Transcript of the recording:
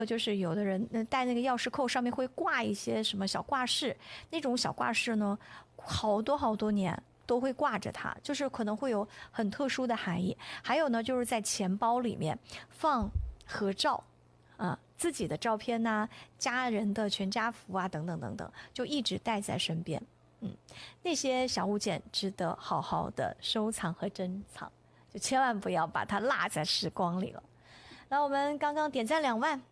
就是有的人带那个钥匙扣上面会挂一些什么小挂饰，那种小挂饰呢，好多好多年都会挂着它，就是可能会有很特殊的含义。还有呢，就是在钱包里面放合照，自己的照片呐、家人的全家福啊，等等等等，就一直带在身边。那些小物件值得好好的收藏和珍藏，就千万不要把它落在时光里了。那我们刚刚点赞2万，